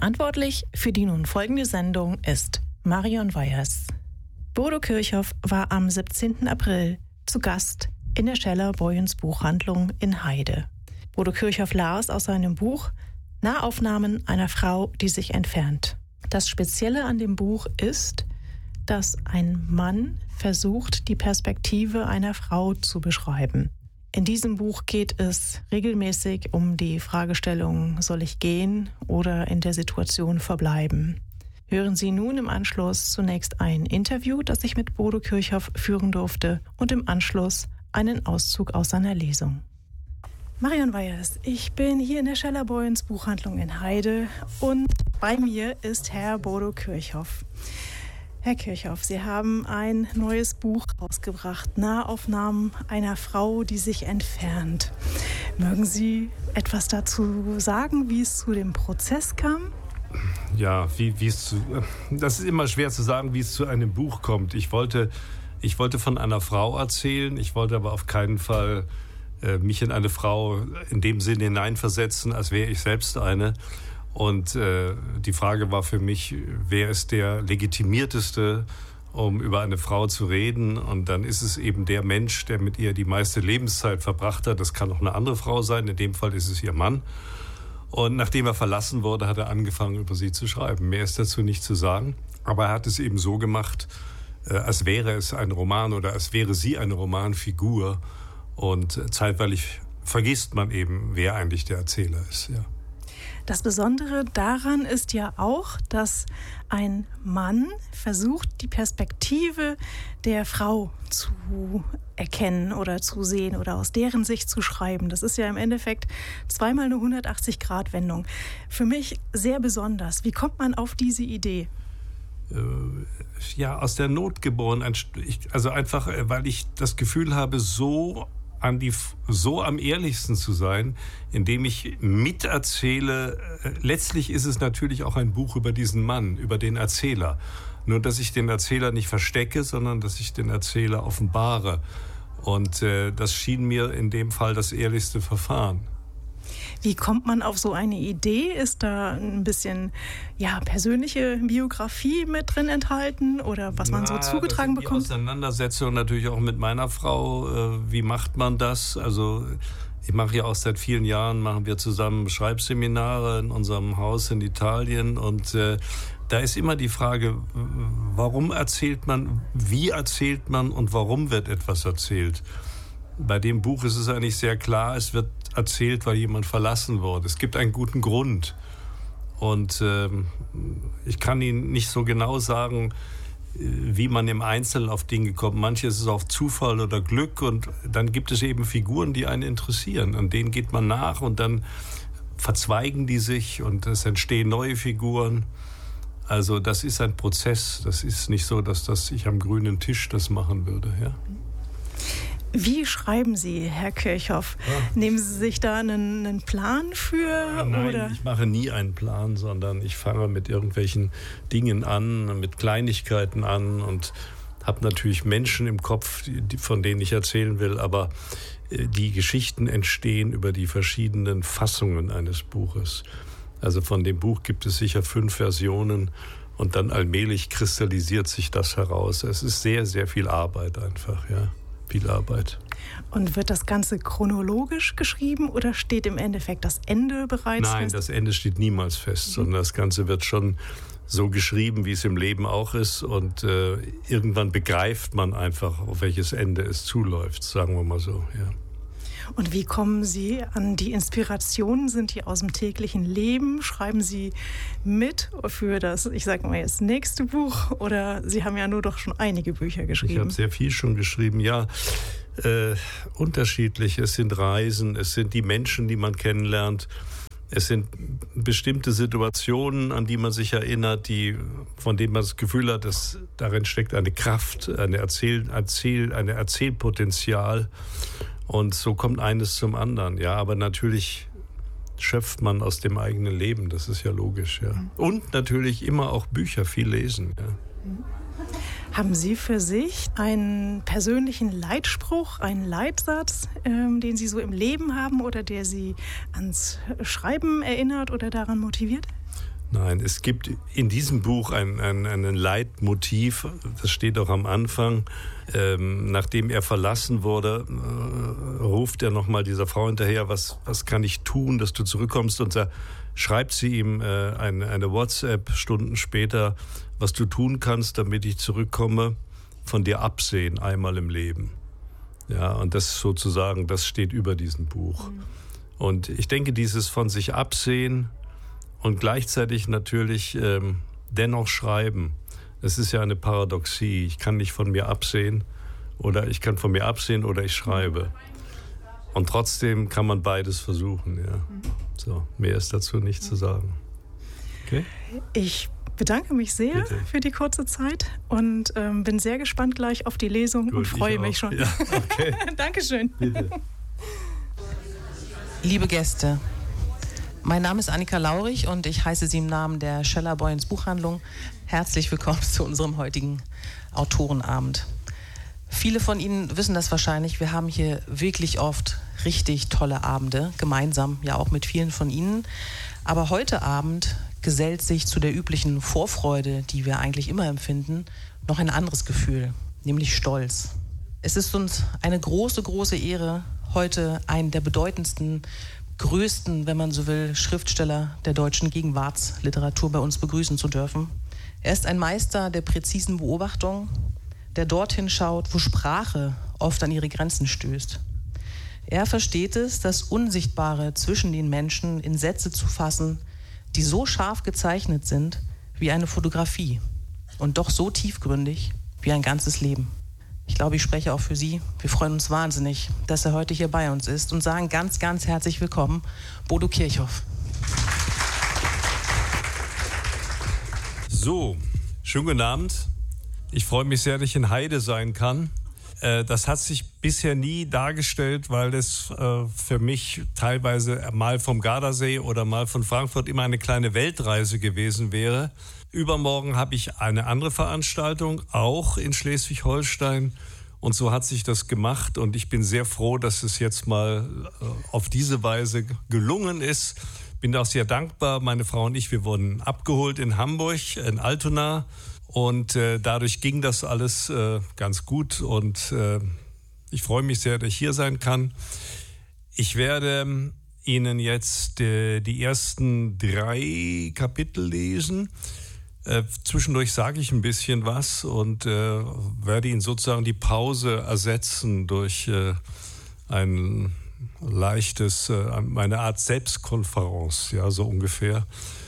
Verantwortlich für die nun folgende Sendung ist Marion Weyers. Bodo Kirchhoff war am 17. April zu Gast in der Scheller-Boyens Buchhandlung in Heide. Bodo Kirchhoff las aus seinem Buch Nahaufnahmen einer Frau, die sich entfernt. Das Spezielle an dem Buch ist, dass ein Mann versucht, die Perspektive einer Frau zu beschreiben. In diesem Buch geht es regelmäßig um die Fragestellung, soll ich gehen oder in der Situation verbleiben? Hören Sie nun im Anschluss zunächst ein Interview, das ich mit Bodo Kirchhoff führen durfte, und im Anschluss einen Auszug aus seiner Lesung. Marion Weyers, ich bin hier in der Scheller-Boyens Buchhandlung in Heide und bei mir ist Herr Bodo Kirchhoff. Herr Kirchhoff, Sie haben ein neues Buch rausgebracht, Nahaufnahmen einer Frau, die sich entfernt. Mögen Sie etwas dazu sagen, wie es zu dem Prozess kam? Ja, das ist immer schwer zu sagen, wie es zu einem Buch kommt. Ich wollte von einer Frau erzählen, ich wollte aber auf keinen Fall mich in eine Frau in dem Sinne hineinversetzen, als wäre ich selbst eine. Und die Frage war für mich, wer ist der Legitimierteste, um über eine Frau zu reden? Und dann ist es eben der Mensch, der mit ihr die meiste Lebenszeit verbracht hat. Das kann auch eine andere Frau sein, in dem Fall ist es ihr Mann. Und nachdem er verlassen wurde, hat er angefangen, über sie zu schreiben. Mehr ist dazu nicht zu sagen. Aber er hat es eben so gemacht, als wäre es ein Roman oder als wäre sie eine Romanfigur. Und zeitweilig vergisst man eben, wer eigentlich der Erzähler ist, ja. Das Besondere daran ist ja auch, dass ein Mann versucht, die Perspektive der Frau zu erkennen oder zu sehen oder aus deren Sicht zu schreiben. Das ist ja im Endeffekt zweimal eine 180-Grad-Wendung. Für mich sehr besonders. Wie kommt man auf diese Idee? Ja, aus der Not geboren. Also einfach, weil ich das Gefühl habe, so am ehrlichsten zu sein, indem ich miterzähle. Letztlich ist es natürlich auch ein Buch über diesen Mann, über den Erzähler. Nur, dass ich den Erzähler nicht verstecke, sondern dass ich den Erzähler offenbare. Und das schien mir in dem Fall das ehrlichste Verfahren. Wie kommt man auf so eine Idee? Ist da ein bisschen persönliche Biografie mit drin enthalten oder was man so zugetragen bekommt? Die Auseinandersetzung natürlich auch mit meiner Frau. Wie macht man das? Also ich mache ja auch seit vielen Jahren, machen wir zusammen Schreibseminare in unserem Haus in Italien und da ist immer die Frage, warum erzählt man, wie erzählt man und warum wird etwas erzählt? Bei dem Buch ist es eigentlich sehr klar, es wird erzählt, weil jemand verlassen wurde. Es gibt einen guten Grund. Und ich kann Ihnen nicht so genau sagen, wie man im Einzelnen auf Dinge kommt. Manches ist auf Zufall oder Glück und dann gibt es eben Figuren, die einen interessieren. An denen geht man nach und dann verzweigen die sich und es entstehen neue Figuren. Also das ist ein Prozess. Das ist nicht so, dass ich am grünen Tisch das machen würde, ja. Wie schreiben Sie, Herr Kirchhoff? Nehmen Sie sich da einen Plan für? Nein, oder? Ich mache nie einen Plan, sondern ich fange mit irgendwelchen Dingen an, mit Kleinigkeiten an und habe natürlich Menschen im Kopf, von denen ich erzählen will, aber die Geschichten entstehen über die verschiedenen Fassungen eines Buches. Also von dem Buch gibt es sicher 5 Versionen und dann allmählich kristallisiert sich das heraus. Es ist sehr, sehr viel Arbeit einfach, ja. Viel Arbeit. Und wird das Ganze chronologisch geschrieben oder steht im Endeffekt das Ende bereits fest? Nein, das Ende steht niemals fest, sondern das Ganze wird schon so geschrieben, wie es im Leben auch ist. Und irgendwann begreift man einfach, auf welches Ende es zuläuft, sagen wir mal so, ja. Und wie kommen Sie an die Inspirationen? Sind die aus dem täglichen Leben? Schreiben Sie mit für das, ich sage mal jetzt, nächste Buch? Oder Sie haben ja nur doch schon einige Bücher geschrieben. Ich habe sehr viel schon geschrieben, ja. Unterschiedlich. Es sind Reisen, es sind die Menschen, die man kennenlernt. Es sind bestimmte Situationen, an die man sich erinnert, von denen man das Gefühl hat, dass darin steckt eine Kraft, ein Erzählpotenzial. Und so kommt eines zum anderen, ja. Aber natürlich schöpft man aus dem eigenen Leben, das ist ja logisch, ja. Und natürlich immer auch Bücher, viel lesen, ja. Haben Sie für sich einen persönlichen Leitspruch, einen Leitsatz, den Sie so im Leben haben oder der Sie ans Schreiben erinnert oder daran motiviert? Nein, es gibt in diesem Buch ein Leitmotiv, das steht auch am Anfang. Nachdem er verlassen wurde, ruft er nochmal dieser Frau hinterher, was kann ich tun, dass du zurückkommst? Und da schreibt sie ihm eine WhatsApp Stunden später, was du tun kannst, damit ich zurückkomme, von dir absehen, einmal im Leben. Ja, und das sozusagen, das steht über diesem Buch. Und ich denke, dieses von sich absehen und gleichzeitig natürlich dennoch schreiben, es ist ja eine Paradoxie. Ich kann nicht von mir absehen oder ich kann von mir absehen oder ich schreibe. Und trotzdem kann man beides versuchen. Ja. So, mehr ist dazu nicht zu sagen. Okay? Ich bedanke mich sehr für die kurze Zeit und bin sehr gespannt gleich auf die Lesung. Gut, und freue mich schon. Ja, okay. Dankeschön. Bitte. Liebe Gäste, mein Name ist Annika Laurich und ich heiße Sie im Namen der Scheller Boyens Buchhandlung herzlich willkommen zu unserem heutigen Autorenabend. Viele von Ihnen wissen das wahrscheinlich, wir haben hier wirklich oft richtig tolle Abende, gemeinsam, ja auch mit vielen von Ihnen. Aber heute Abend gesellt sich zu der üblichen Vorfreude, die wir eigentlich immer empfinden, noch ein anderes Gefühl, nämlich Stolz. Es ist uns eine große, große Ehre, heute einen der bedeutendsten, größten, wenn man so will, Schriftsteller der deutschen Gegenwartsliteratur bei uns begrüßen zu dürfen. Er ist ein Meister der präzisen Beobachtung, der dorthin schaut, wo Sprache oft an ihre Grenzen stößt. Er versteht es, das Unsichtbare zwischen den Menschen in Sätze zu fassen, die so scharf gezeichnet sind wie eine Fotografie und doch so tiefgründig wie ein ganzes Leben. Ich glaube, ich spreche auch für Sie. Wir freuen uns wahnsinnig, dass er heute hier bei uns ist und sagen ganz, ganz herzlich willkommen, Bodo Kirchhoff. So, schönen guten Abend. Ich freue mich sehr, dass ich in Heide sein kann. Das hat sich bisher nie dargestellt, weil es für mich teilweise mal vom Gardasee oder mal von Frankfurt immer eine kleine Weltreise gewesen wäre. Übermorgen habe ich eine andere Veranstaltung, auch in Schleswig-Holstein. Und so hat sich das gemacht. Und ich bin sehr froh, dass es jetzt mal auf diese Weise gelungen ist. Bin auch sehr dankbar. Meine Frau und ich, wir wurden abgeholt in Hamburg, in Altona. Und dadurch ging das alles ganz gut. Und ich freue mich sehr, dass ich hier sein kann. Ich werde Ihnen jetzt die ersten 3 Kapitel lesen. Zwischendurch sage ich ein bisschen was und werde Ihnen sozusagen die Pause ersetzen durch ein leichtes, eine Art Selbstkonferenz, ja, so ungefähr.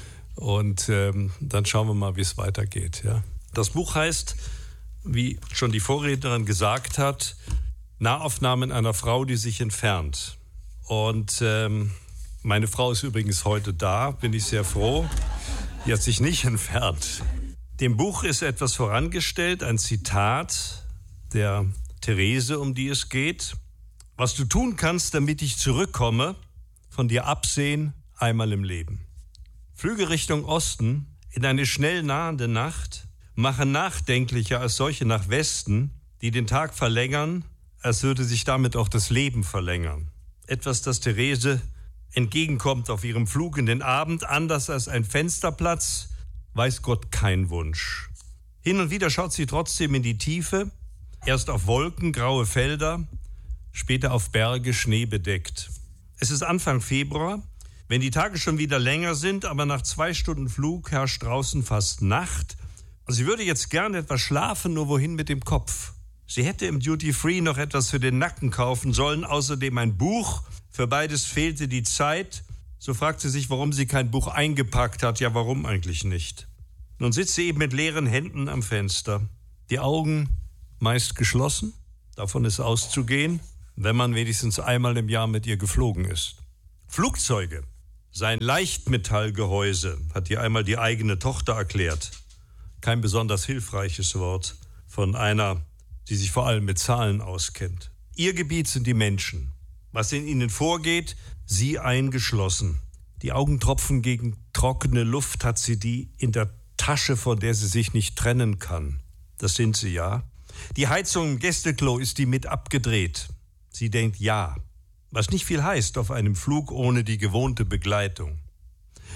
Und dann schauen wir mal, wie es weitergeht. Ja. Das Buch heißt, wie schon die Vorrednerin gesagt hat, Nahaufnahmen einer Frau, die sich entfernt. Und meine Frau ist übrigens heute da, bin ich sehr froh. Die hat sich nicht entfernt. Dem Buch ist etwas vorangestellt, ein Zitat der Therese, um die es geht. Was du tun kannst, damit ich zurückkomme, von dir absehen, einmal im Leben. Flüge Richtung Osten, in eine schnell nahende Nacht, machen nachdenklicher als solche nach Westen, die den Tag verlängern, als würde sich damit auch das Leben verlängern. Etwas, das Therese entgegenkommt auf ihrem Flug in den Abend, anders als ein Fensterplatz, weiß Gott kein Wunsch. Hin und wieder schaut sie trotzdem in die Tiefe, erst auf Wolken, graue Felder, später auf Berge, schneebedeckt. Es ist Anfang Februar, wenn die Tage schon wieder länger sind, aber nach 2 Stunden Flug herrscht draußen fast Nacht. Und sie würde jetzt gerne etwas schlafen, nur wohin mit dem Kopf? Sie hätte im Duty Free noch etwas für den Nacken kaufen sollen, außerdem ein Buch. Für beides fehlte die Zeit. So fragt sie sich, warum sie kein Buch eingepackt hat. Ja, warum eigentlich nicht? Nun sitzt sie eben mit leeren Händen am Fenster. Die Augen meist geschlossen. Davon ist auszugehen, wenn man wenigstens einmal im Jahr mit ihr geflogen ist. Flugzeuge seien Leichtmetallgehäuse, hat ihr einmal die eigene Tochter erklärt. Kein besonders hilfreiches Wort von einer, die sich vor allem mit Zahlen auskennt. Ihr Gebiet sind die Menschen. Was in ihnen vorgeht, sie eingeschlossen. Die Augentropfen gegen trockene Luft hat sie die in der Tasche, von der sie sich nicht trennen kann. Das sind sie, ja. Die Heizung im Gästeklo ist die mit abgedreht. Sie denkt ja. Was nicht viel heißt auf einem Flug ohne die gewohnte Begleitung.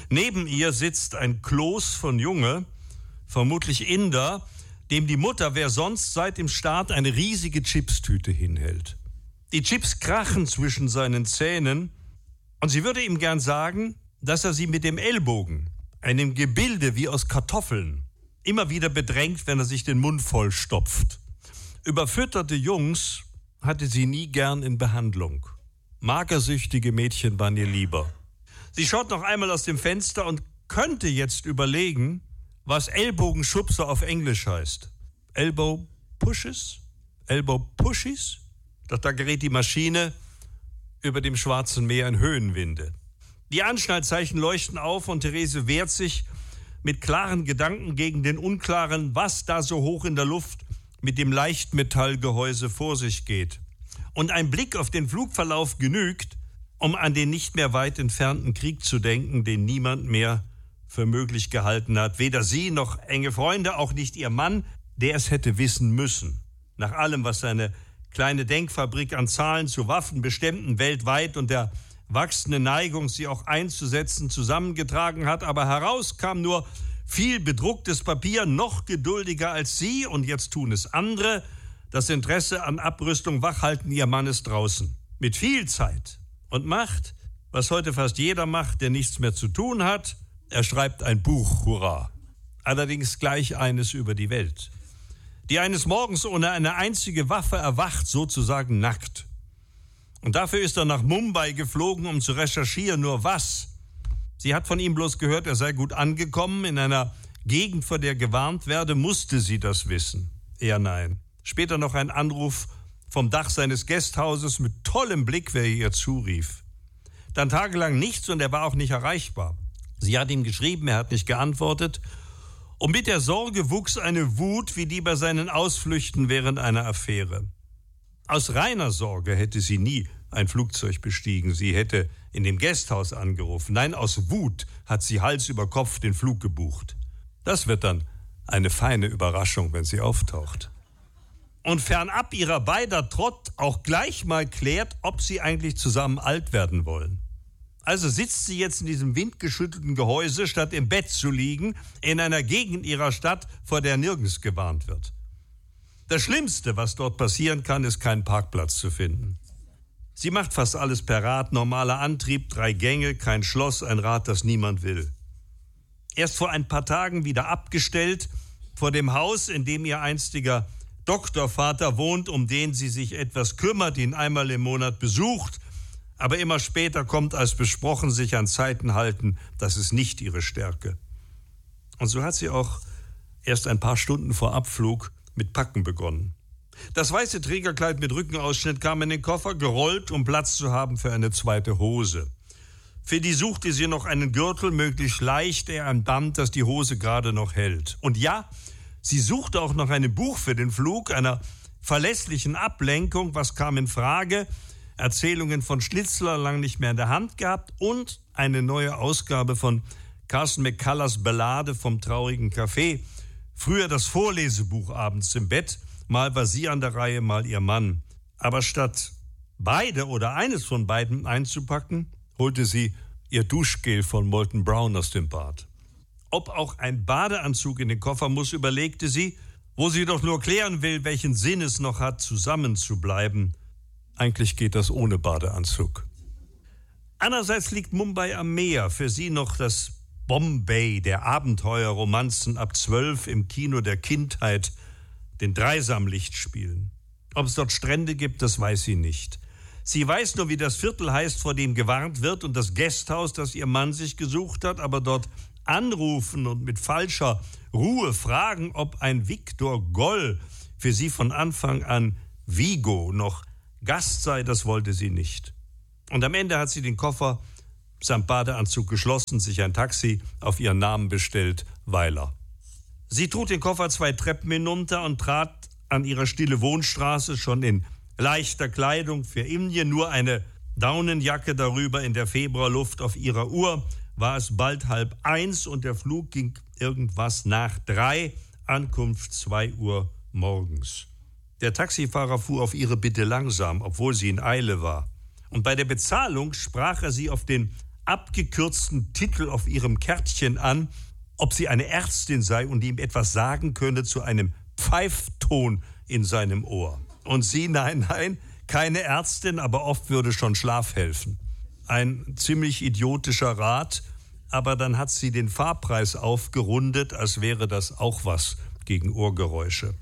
Neben ihr sitzt ein Kloß von Junge, vermutlich Inder, dem die Mutter, wer sonst, seit dem Start eine riesige Chipstüte hinhält. Die Chips krachen zwischen seinen Zähnen und sie würde ihm gern sagen, dass er sie mit dem Ellbogen, einem Gebilde wie aus Kartoffeln, immer wieder bedrängt, wenn er sich den Mund vollstopft. Überfütterte Jungs hatte sie nie gern in Behandlung. Magersüchtige Mädchen waren ihr lieber. Sie schaut noch einmal aus dem Fenster und könnte jetzt überlegen, was Ellbogenschubser auf Englisch heißt. Elbow pushes? Elbow pushes? Doch da gerät die Maschine über dem Schwarzen Meer in Höhenwinde. Die Anschnallzeichen leuchten auf und Therese wehrt sich mit klaren Gedanken gegen den unklaren, was da so hoch in der Luft mit dem Leichtmetallgehäuse vor sich geht. Und ein Blick auf den Flugverlauf genügt, um an den nicht mehr weit entfernten Krieg zu denken, den niemand mehr für möglich gehalten hat. Weder sie noch enge Freunde, auch nicht ihr Mann, der es hätte wissen müssen. Nach allem, was seine kleine Denkfabrik an Zahlen zu Waffenbeständen weltweit und der wachsende Neigung, sie auch einzusetzen, zusammengetragen hat. Aber heraus kam nur viel bedrucktes Papier, noch geduldiger als sie, und jetzt tun es andere. Das Interesse an Abrüstung wachhalten ihr Mannes draußen. Mit viel Zeit und Macht, was heute fast jeder macht, der nichts mehr zu tun hat. Er schreibt ein Buch, hurra. Allerdings gleich eines über die Welt, die eines Morgens ohne eine einzige Waffe erwacht, sozusagen nackt. Und dafür ist er nach Mumbai geflogen, um zu recherchieren, nur was. Sie hat von ihm bloß gehört, er sei gut angekommen in einer Gegend, vor der gewarnt werde. Musste sie das wissen? Er nein. Später noch ein Anruf vom Dach seines Gasthauses mit tollem Blick, wer ihr zurief. Dann tagelang nichts und er war auch nicht erreichbar. Sie hat ihm geschrieben, er hat nicht geantwortet. Und mit der Sorge wuchs eine Wut, wie die bei seinen Ausflüchten während einer Affäre. Aus reiner Sorge hätte sie nie ein Flugzeug bestiegen. Sie hätte in dem Gasthaus angerufen. Nein, aus Wut hat sie Hals über Kopf den Flug gebucht. Das wird dann eine feine Überraschung, wenn sie auftaucht. Und fernab ihrer beider Trott auch gleich mal klärt, ob sie eigentlich zusammen alt werden wollen. Also sitzt sie jetzt in diesem windgeschüttelten Gehäuse, statt im Bett zu liegen, in einer Gegend ihrer Stadt, vor der nirgends gewarnt wird. Das Schlimmste, was dort passieren kann, ist kein Parkplatz zu finden. Sie macht fast alles per Rad, normaler Antrieb, 3 Gänge, kein Schloss, ein Rad, das niemand will. Erst vor ein paar Tagen wieder abgestellt, vor dem Haus, in dem ihr einstiger Doktorvater wohnt, um den sie sich etwas kümmert, ihn einmal im Monat besucht, aber immer später kommt als besprochen, sich an Zeiten halten, das ist nicht ihre Stärke. Und so hat sie auch erst ein paar Stunden vor Abflug mit Packen begonnen. Das weiße Trägerkleid mit Rückenausschnitt kam in den Koffer, gerollt, um Platz zu haben für eine zweite Hose. Für die suchte sie noch einen Gürtel, möglichst leicht, eher ein Band, das die Hose gerade noch hält. Und ja, sie suchte auch noch ein Buch für den Flug, einer verlässlichen Ablenkung. Was kam in Frage? Erzählungen von Schnitzler, lang nicht mehr in der Hand gehabt, und eine neue Ausgabe von Carson McCullers Ballade vom traurigen Café. Früher das Vorlesebuch abends im Bett. Mal war sie an der Reihe, mal ihr Mann. Aber statt beide oder eines von beiden einzupacken, holte sie ihr Duschgel von Molton Brown aus dem Bad. Ob auch ein Badeanzug in den Koffer muss, überlegte sie, wo sie doch nur klären will, welchen Sinn es noch hat, zusammen zu bleiben. Eigentlich geht das ohne Badeanzug. Andererseits liegt Mumbai am Meer, für sie noch das Bombay der Abenteuerromanzen ab 12 im Kino der Kindheit, den Dreisamlichtspielen. Ob es dort Strände gibt, das weiß sie nicht. Sie weiß nur, wie das Viertel heißt, vor dem gewarnt wird, und das Gasthaus, das ihr Mann sich gesucht hat, aber dort anrufen und mit falscher Ruhe fragen, ob ein Viktor Goll für sie von Anfang an Vigo noch Gast sei, das wollte sie nicht. Und am Ende hat sie den Koffer samt Badeanzug geschlossen, sich ein Taxi auf ihren Namen bestellt, Weiler. Sie trug den Koffer 2 Treppen hinunter und trat an ihrer stille Wohnstraße schon in leichter Kleidung für Indien, nur eine Daunenjacke darüber, in der Februarluft. Auf ihrer Uhr war es bald 12:30 und der Flug ging irgendwas nach 3, Ankunft 2 Uhr morgens. Der Taxifahrer fuhr auf ihre Bitte langsam, obwohl sie in Eile war. Und bei der Bezahlung sprach er sie auf den abgekürzten Titel auf ihrem Kärtchen an, ob sie eine Ärztin sei und ihm etwas sagen könne zu einem Pfeifton in seinem Ohr. Und sie, nein, keine Ärztin, aber oft würde schon Schlaf helfen. Ein ziemlich idiotischer Rat, aber dann hat sie den Fahrpreis aufgerundet, als wäre das auch was gegen Ohrgeräusche.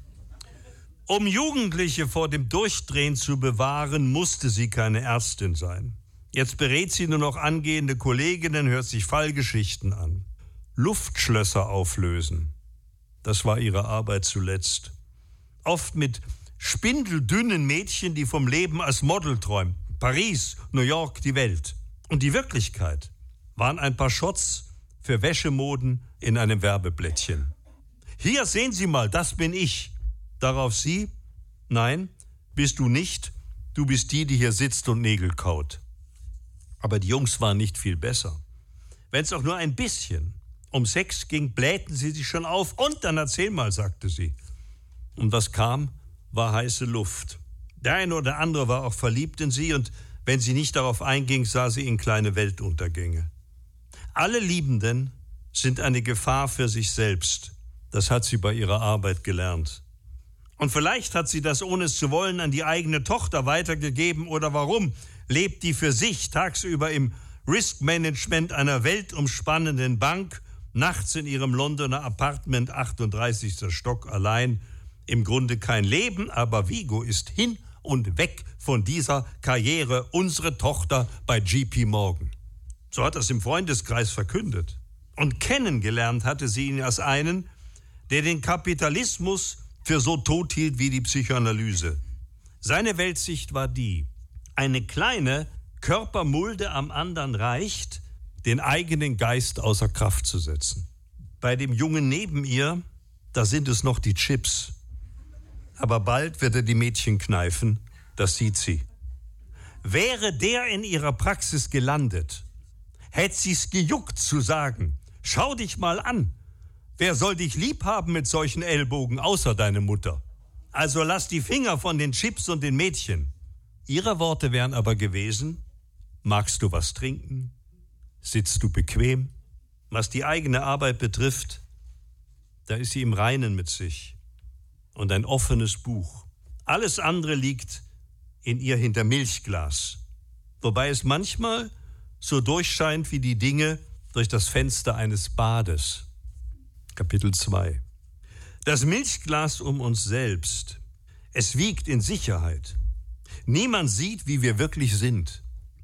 Um Jugendliche vor dem Durchdrehen zu bewahren, musste sie keine Ärztin sein. Jetzt berät sie nur noch angehende Kolleginnen, hört sich Fallgeschichten an. Luftschlösser auflösen, das war ihre Arbeit zuletzt. Oft mit spindeldünnen Mädchen, die vom Leben als Model träumten. Paris, New York, die Welt. Und die Wirklichkeit waren ein paar Shots für Wäschemoden in einem Werbeblättchen. Hier sehen Sie mal, das bin ich. Darauf sie, nein, bist du nicht, du bist die hier sitzt und Nägel kaut. Aber die Jungs waren nicht viel besser. Wenn es auch nur ein bisschen um Sex ging, blähten sie sich schon auf. Und dann erzähl mal, sagte sie. Und was kam, war heiße Luft. Der eine oder andere war auch verliebt in sie und wenn sie nicht darauf einging, sah sie in kleine Weltuntergänge. Alle Liebenden sind eine Gefahr für sich selbst. Das hat sie bei ihrer Arbeit gelernt. Und vielleicht hat sie das, ohne es zu wollen, an die eigene Tochter weitergegeben. Oder warum lebt die für sich tagsüber im Risk-Management einer weltumspannenden Bank, nachts in ihrem Londoner Apartment, 38. Stock, allein? Im Grunde kein Leben, aber Vigo ist hin und weg von dieser Karriere, unsere Tochter bei JP Morgan. So hat das im Freundeskreis verkündet. Und kennengelernt hatte sie ihn als einen, der den Kapitalismus für so tot hielt wie die Psychoanalyse. Seine Weltsicht war die: eine kleine Körpermulde am anderen reicht, den eigenen Geist außer Kraft zu setzen. Bei dem Jungen neben ihr, da sind es noch die Chips. Aber bald wird er die Mädchen kneifen, das sieht sie. Wäre der in ihrer Praxis gelandet, hätte sie's gejuckt zu sagen: Schau dich mal an. Wer soll dich lieb haben mit solchen Ellbogen, außer deine Mutter? Also lass die Finger von den Chips und den Mädchen. Ihre Worte wären aber gewesen: Magst du was trinken? Sitzt du bequem? Was die eigene Arbeit betrifft, da ist sie im Reinen mit sich. Und ein offenes Buch. Alles andere liegt in ihr hinter Milchglas. Wobei es manchmal so durchscheint wie die Dinge durch das Fenster eines Bades. Kapitel 2. Das Milchglas um uns selbst. Es wiegt in Sicherheit. Niemand sieht, wie wir wirklich sind.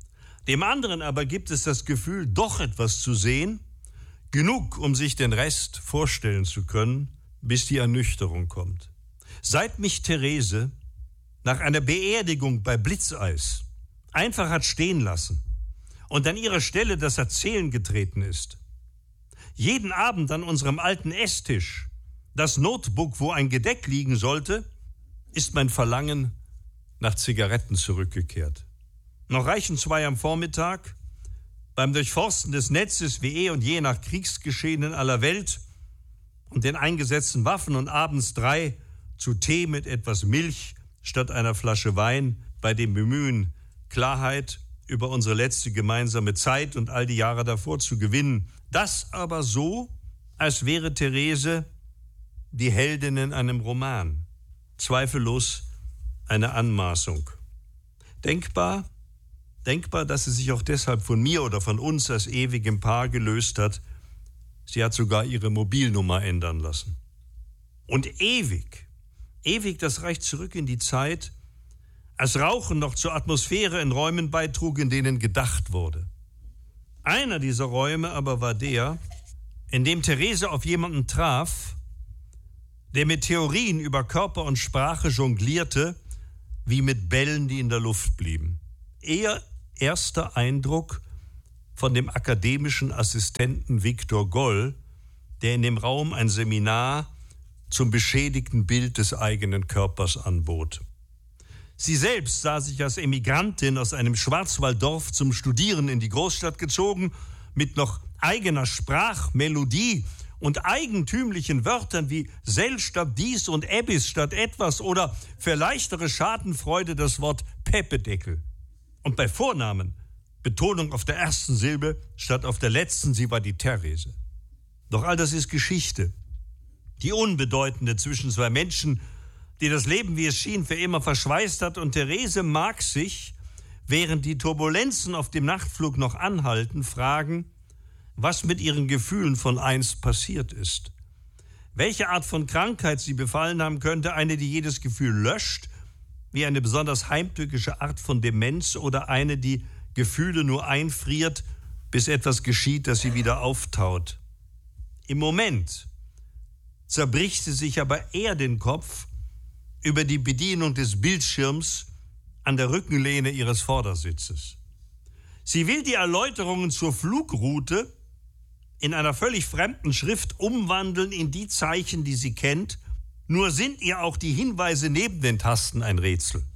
Dem anderen aber gibt es das Gefühl, doch etwas zu sehen, genug, um sich den Rest vorstellen zu können, bis die Ernüchterung kommt. Seit mich Therese nach einer Beerdigung bei Blitzeis einfach hat stehen lassen und an ihrer Stelle das Erzählen getreten ist. Jeden Abend an unserem alten Esstisch, das Notebook, wo ein Gedeck liegen sollte, ist mein Verlangen nach Zigaretten zurückgekehrt. Noch reichen 2 am Vormittag, beim Durchforsten des Netzes wie und je nach Kriegsgeschehen in aller Welt und den eingesetzten Waffen und abends 3 zu Tee mit etwas Milch statt einer Flasche Wein, bei dem Bemühen, Klarheit über unsere letzte gemeinsame Zeit und all die Jahre davor zu gewinnen. Das aber so, als wäre Therese die Heldin in einem Roman. Zweifellos eine Anmaßung. Denkbar, dass sie sich auch deshalb von mir oder von uns als ewigem Paar gelöst hat. Sie hat sogar ihre Mobilnummer ändern lassen. Und ewig, das reicht zurück in die Zeit, als Rauchen noch zur Atmosphäre in Räumen beitrug, in denen gedacht wurde. Einer dieser Räume aber war der, in dem Therese auf jemanden traf, der mit Theorien über Körper und Sprache jonglierte, wie mit Bällen, die in der Luft blieben. Ihr erster Eindruck von dem akademischen Assistenten Viktor Goll, der in dem Raum ein Seminar zum beschädigten Bild des eigenen Körpers anbot. Sie selbst sah sich als Emigrantin aus einem Schwarzwalddorf zum Studieren in die Großstadt gezogen, mit noch eigener Sprachmelodie und eigentümlichen Wörtern wie sel statt dies und ebis statt etwas oder für leichtere Schadenfreude das Wort Pepedeckel. Und bei Vornamen Betonung auf der ersten Silbe statt auf der letzten, sie war die Therese. Doch all das ist Geschichte. Die unbedeutende zwischen zwei Menschen, die das Leben, wie es schien, für immer verschweißt hat. Und Therese mag sich, während die Turbulenzen auf dem Nachtflug noch anhalten, fragen, was mit ihren Gefühlen von einst passiert ist. Welche Art von Krankheit sie befallen haben könnte, eine, die jedes Gefühl löscht, wie eine besonders heimtückische Art von Demenz, oder eine, die Gefühle nur einfriert, bis etwas geschieht, das sie wieder auftaut. Im Moment zerbricht sie sich aber eher den Kopf über die Bedienung des Bildschirms an der Rückenlehne ihres Vordersitzes. Sie will die Erläuterungen zur Flugroute in einer völlig fremden Schrift umwandeln in die Zeichen, die sie kennt, nur sind ihr auch die Hinweise neben den Tasten ein Rätsel.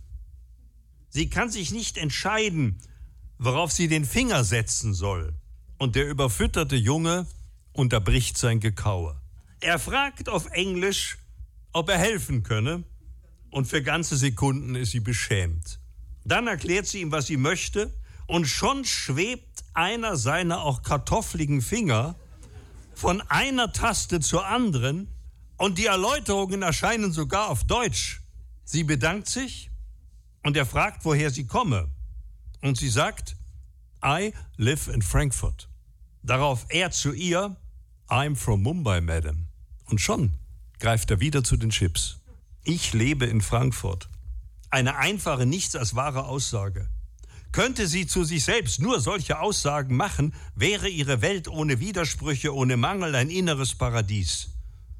Sie kann sich nicht entscheiden, worauf sie den Finger setzen soll, und der überfütterte Junge unterbricht sein Gekaue. Er fragt auf Englisch, ob er helfen könne, und für ganze Sekunden ist sie beschämt. Dann erklärt sie ihm, was sie möchte, und schon schwebt einer seiner auch kartoffeligen Finger von einer Taste zur anderen, und die Erläuterungen erscheinen sogar auf Deutsch. Sie bedankt sich und er fragt, woher sie komme. Und sie sagt, I live in Frankfurt. Darauf er zu ihr, I'm from Mumbai, Madam. Und schon greift er wieder zu den Chips. Ich lebe in Frankfurt. Eine einfache, nichts als wahre Aussage. Könnte sie zu sich selbst nur solche Aussagen machen, wäre ihre Welt ohne Widersprüche, ohne Mangel ein inneres Paradies.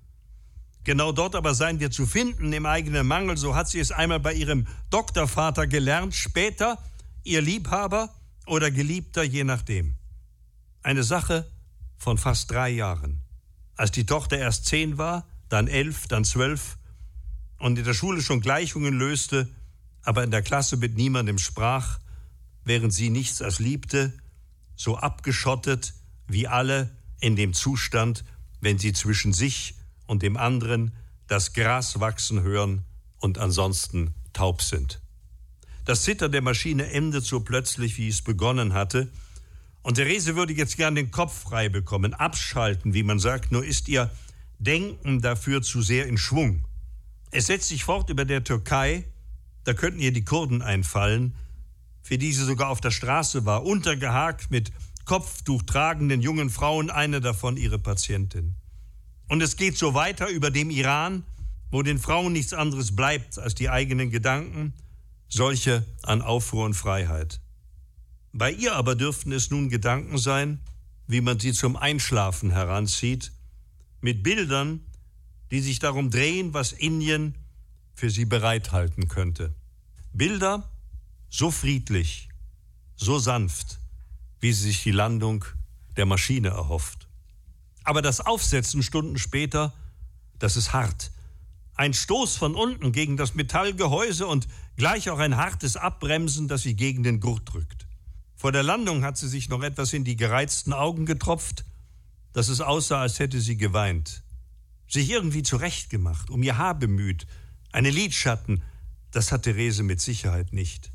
Genau dort aber seien wir zu finden, im eigenen Mangel, so hat sie es einmal bei ihrem Doktorvater gelernt, später ihr Liebhaber oder Geliebter, je nachdem. Eine Sache von fast 3 Jahren. Als die Tochter erst 10 war, dann 11, dann 12 und in der Schule schon Gleichungen löste, aber in der Klasse mit niemandem sprach, während sie nichts als liebte, so abgeschottet wie alle in dem Zustand, wenn sie zwischen sich und dem anderen das Gras wachsen hören und ansonsten taub sind. Das Zittern der Maschine endet so plötzlich, wie es begonnen hatte, und Therese würde jetzt gern den Kopf frei bekommen, abschalten, wie man sagt, nur ist ihr Denken dafür zu sehr in Schwung. Es setzt sich fort über der Türkei, da könnten ihr die Kurden einfallen, für die sie sogar auf der Straße war, untergehakt mit Kopftuch tragenden jungen Frauen, eine davon ihre Patientin. Und es geht so weiter über dem Iran, wo den Frauen nichts anderes bleibt als die eigenen Gedanken, solche an Aufruhr und Freiheit. Bei ihr aber dürften es nun Gedanken sein, wie man sie zum Einschlafen heranzieht, mit Bildern, die sich darum drehen, was Indien für sie bereithalten könnte. Bilder so friedlich, so sanft, wie sie sich die Landung der Maschine erhofft. Aber das Aufsetzen Stunden später, das ist hart. Ein Stoß von unten gegen das Metallgehäuse und gleich auch ein hartes Abbremsen, das sie gegen den Gurt drückt. Vor der Landung hat sie sich noch etwas in die gereizten Augen getropft, dass es aussah, als hätte sie geweint. Sich irgendwie zurechtgemacht, um ihr Haar bemüht. Eine Lidschatten, das hat Therese mit Sicherheit nicht.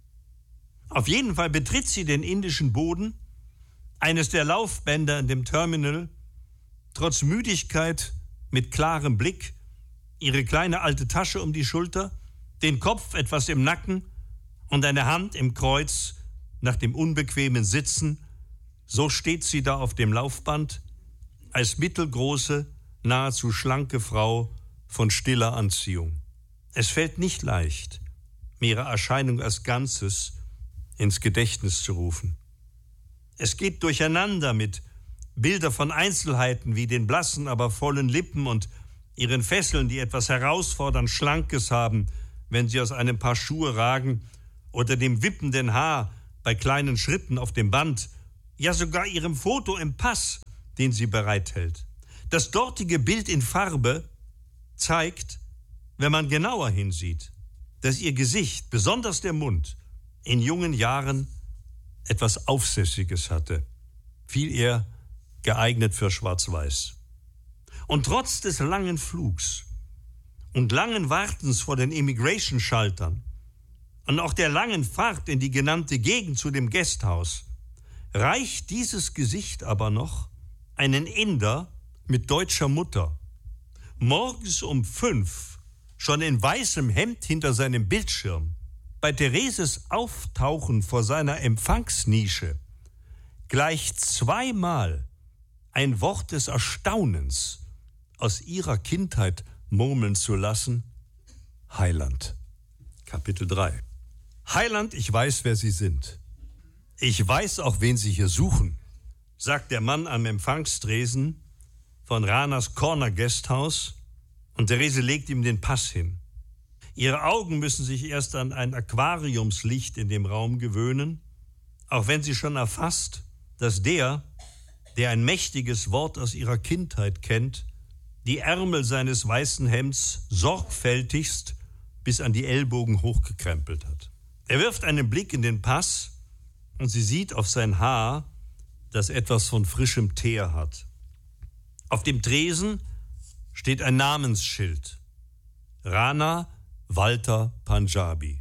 Auf jeden Fall betritt sie den indischen Boden, eines der Laufbänder in dem Terminal, trotz Müdigkeit mit klarem Blick, ihre kleine alte Tasche um die Schulter, den Kopf etwas im Nacken und eine Hand im Kreuz nach dem unbequemen Sitzen. So steht sie da auf dem Laufband, als mittelgroße, nahezu schlanke Frau von stiller Anziehung. Es fällt nicht leicht, ihre Erscheinung als Ganzes ins Gedächtnis zu rufen. Es geht durcheinander mit Bilder von Einzelheiten wie den blassen, aber vollen Lippen und ihren Fesseln, die etwas herausfordernd Schlankes haben, wenn sie aus einem Paar Schuhe ragen, oder dem wippenden Haar bei kleinen Schritten auf dem Band, ja sogar ihrem Foto im Pass, den sie bereithält. Das dortige Bild in Farbe zeigt, wenn man genauer hinsieht, dass ihr Gesicht, besonders der Mund, in jungen Jahren etwas Aufsässiges hatte, viel eher geeignet für Schwarz-Weiß. Und trotz des langen Flugs und langen Wartens vor den Immigration-Schaltern und auch der langen Fahrt in die genannte Gegend zu dem Gasthaus reicht dieses Gesicht aber noch einen Inder mit deutscher Mutter. Morgens um 5, schon in weißem Hemd hinter seinem Bildschirm, bei Thereses Auftauchen vor seiner Empfangsnische, gleich zweimal ein Wort des Erstaunens aus ihrer Kindheit murmeln zu lassen: Heiland. Kapitel 3. Heiland, ich weiß, wer Sie sind. Ich weiß auch, wen Sie hier suchen, sagt der Mann am Empfangstresen von Ranas Corner Guesthouse, und Therese legt ihm den Pass hin. Ihre Augen müssen sich erst an ein Aquariumslicht in dem Raum gewöhnen, auch wenn sie schon erfasst, dass der ein mächtiges Wort aus ihrer Kindheit kennt, die Ärmel seines weißen Hemds sorgfältigst bis an die Ellbogen hochgekrempelt hat. Er wirft einen Blick in den Pass und sie sieht auf sein Haar, das etwas von frischem Teer hat. Auf dem Tresen steht ein Namensschild: Rana Walter Panjabi.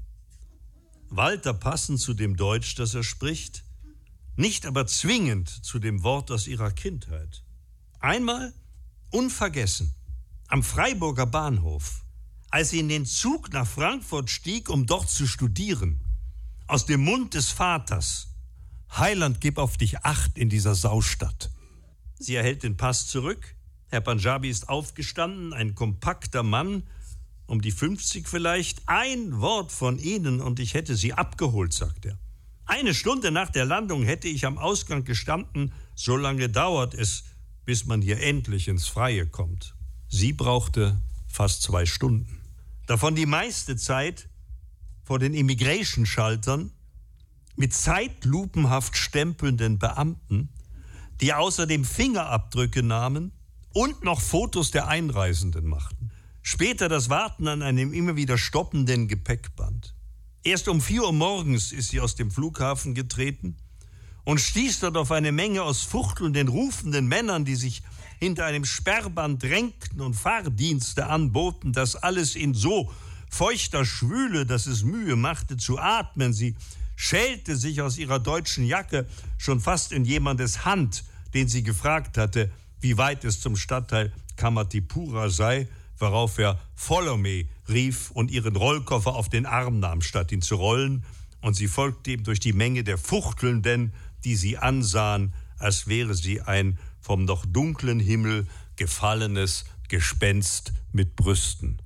Walter passend zu dem Deutsch, das er spricht, nicht aber zwingend zu dem Wort aus ihrer Kindheit. Einmal, unvergessen, am Freiburger Bahnhof, als sie in den Zug nach Frankfurt stieg, um dort zu studieren, aus dem Mund des Vaters: Heiland, gib auf dich Acht in dieser Saustadt. Sie erhält den Pass zurück. Herr Panjabi ist aufgestanden, ein kompakter Mann, um die 50 vielleicht. Ein Wort von Ihnen und ich hätte Sie abgeholt, sagt er. 1 Stunde nach der Landung hätte ich am Ausgang gestanden. So lange dauert es, bis man hier endlich ins Freie kommt. Sie brauchte fast 2 Stunden. Davon die meiste Zeit vor den Immigration-Schaltern mit zeitlupenhaft stempelnden Beamten, die außerdem Fingerabdrücke nahmen und noch Fotos der Einreisenden machten. Später das Warten an einem immer wieder stoppenden Gepäckband. Erst um 4 Uhr morgens ist sie aus dem Flughafen getreten und stieß dort auf eine Menge aus fuchtelnden, rufenden Männern, die sich hinter einem Sperrband drängten und Fahrdienste anboten. Das alles in so feuchter Schwüle, dass es Mühe machte zu atmen. Sie schälte sich aus ihrer deutschen Jacke schon fast in jemandes Hand, den sie gefragt hatte, wie weit es zum Stadtteil Kamatipura sei, worauf er "Follow me" rief und ihren Rollkoffer auf den Arm nahm, statt ihn zu rollen, und sie folgte ihm durch die Menge der Fuchtelnden, die sie ansahen, als wäre sie ein vom noch dunklen Himmel gefallenes Gespenst mit Brüsten.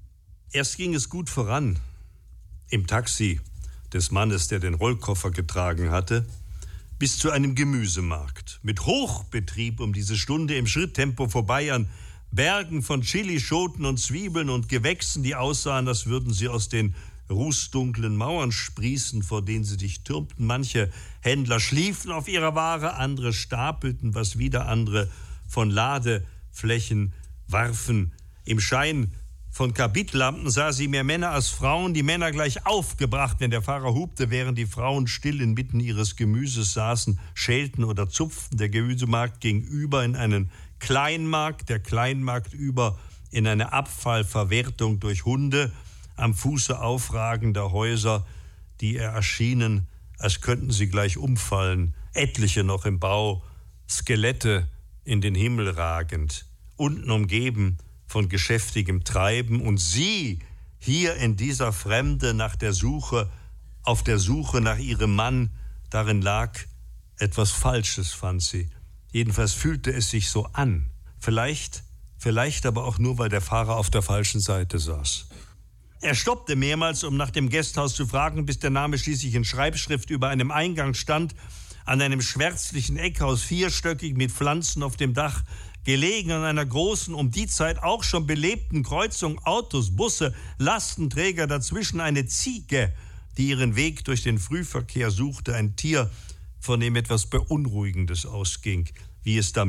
Erst ging es gut voran im Taxi des Mannes, der den Rollkoffer getragen hatte, bis zu einem Gemüsemarkt. Mit Hochbetrieb um diese Stunde im Schritttempo vorbei an Bergen von Chilischoten und Zwiebeln und Gewächsen, die aussahen, als würden sie aus den rußdunklen Mauern sprießen, vor denen sie sich türmten. Manche Händler schliefen auf ihrer Ware, andere stapelten, was wieder andere von Ladeflächen warfen. Im Schein von Kabitlampen sah sie mehr Männer als Frauen, die Männer gleich aufgebracht, wenn der Fahrer hupte, während die Frauen still inmitten ihres Gemüses saßen, schälten oder zupften. Der Gemüsemarkt ging über in einen Kleinmarkt, der Kleinmarkt über in eine Abfallverwertung durch Hunde am Fuße aufragender Häuser, die ihr erschienen, als könnten sie gleich umfallen, etliche noch im Bau, Skelette in den Himmel ragend, unten umgeben von geschäftigem Treiben, und sie hier in dieser Fremde auf der Suche nach ihrem Mann. Darin lag etwas Falsches, fand sie. Jedenfalls fühlte es sich so an. Vielleicht aber auch nur, weil der Fahrer auf der falschen Seite saß. Er stoppte mehrmals, um nach dem Gasthaus zu fragen, bis der Name schließlich in Schreibschrift über einem Eingang stand, an einem schwärzlichen Eckhaus, 4stöckig mit Pflanzen auf dem Dach, gelegen an einer großen, um die Zeit auch schon belebten Kreuzung, Autos, Busse, Lastenträger, dazwischen eine Ziege, die ihren Weg durch den Frühverkehr suchte, ein Tier, von dem etwas Beunruhigendes ausging, wie es da